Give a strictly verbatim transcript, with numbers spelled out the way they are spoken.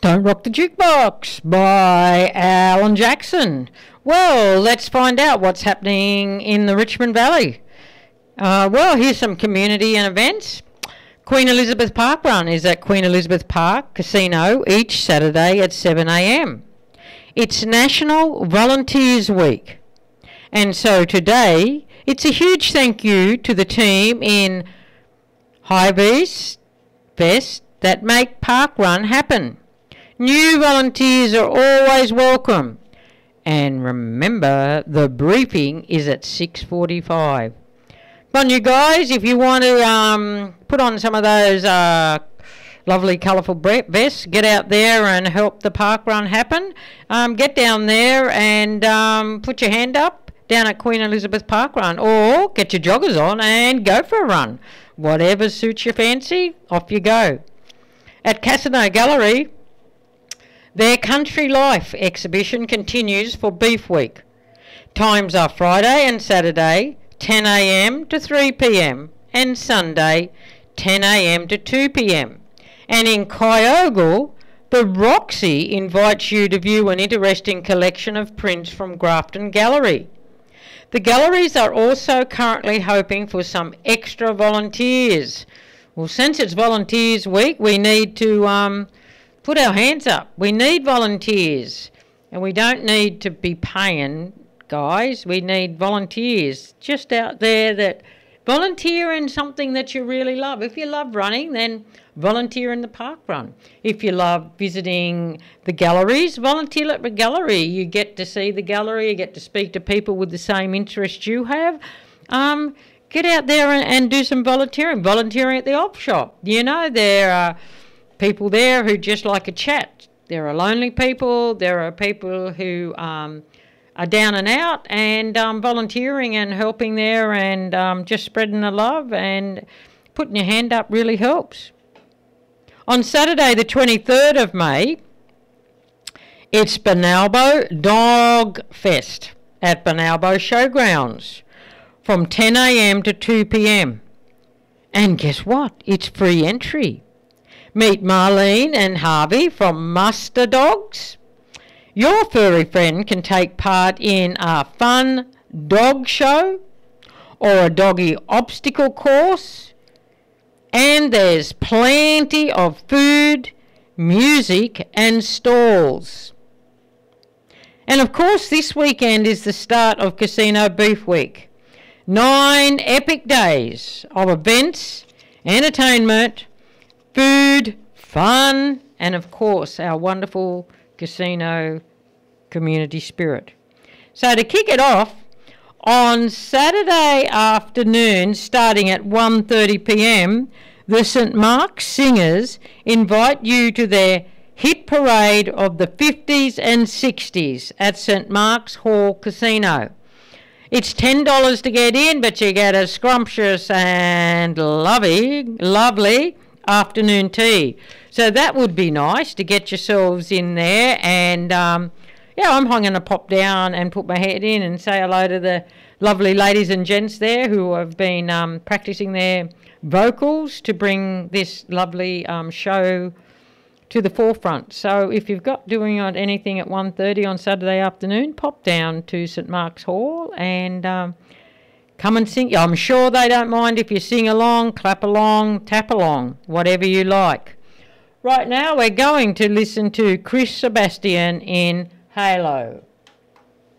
Don't Rock the Jukebox by Alan Jackson. Well, let's find out what's happening in the Richmond Valley. Uh, well, here's some community and events. Queen Elizabeth Park Run is at Queen Elizabeth Park Casino each Saturday at seven a m. It's National Volunteers Week. And so today, it's a huge thank you to the team in High-Vis Vest that make Park Run happen. New volunteers are always welcome. And remember, the briefing is at six forty-five. Come on, you guys, if you want to um, put on some of those uh, lovely colourful vests, get out there and help the park run happen. Um, get down there and um, put your hand up down at Queen Elizabeth Park Run, or get your joggers on and go for a run. Whatever suits your fancy, off you go. At Casino Gallery, their Country Life exhibition continues for Beef Week. Times are Friday and Saturday, ten a m to three p m, and Sunday, ten a m to two p m. And in Kyogle, the Roxy invites you to view an interesting collection of prints from Grafton Gallery. The galleries are also currently hoping for some extra volunteers. Well, since it's Volunteers Week, we need to um, put our hands up. We need volunteers, and we don't need to be paying, guys. We need volunteers just out there that volunteer in something that you really love. If you love running, then volunteer in the park run. If you love visiting the galleries, volunteer at the gallery. You get to see the gallery, you get to speak to people with the same interests you have. Um, get out there and, and do some volunteering. Volunteering at the op shop. You know, there are people there who just like a chat. There are lonely people. There are people who um, are down and out, and um, volunteering and helping there and um, just spreading the love and putting your hand up really helps. On Saturday the twenty-third of May, it's Benalbo Dog Fest at Benalbo Showgrounds from ten a m to two p m. And guess what? It's free entry. Meet Marlene and Harvey from Muster Dogs. Your furry friend can take part in a fun dog show or a doggy obstacle course. And there's plenty of food, music and stalls. And of course this weekend is the start of Casino Beef Week. Nine epic days of events, entertainment, food, fun, and of course our wonderful casino community spirit. So to kick it off, on Saturday afternoon, starting at one thirty p m, the Saint Mark's Singers invite you to their hit parade of the fifties and sixties at Saint Mark's Hall Casino. It's ten dollars to get in, but you get a scrumptious and lovely, lovely afternoon tea. So that would be nice to get yourselves in there. And um, yeah, I'm going to pop down and put my head in and say hello to the lovely ladies and gents there who have been um, practicing their vocals to bring this lovely um, show to the forefront. So if you've got doing on anything at one thirty on Saturday afternoon, pop down to Saint Mark's Hall and um, come and sing. I'm sure they don't mind if you sing along, clap along, tap along, whatever you like. Right now we're going to listen to Chris Sebastian in Halo.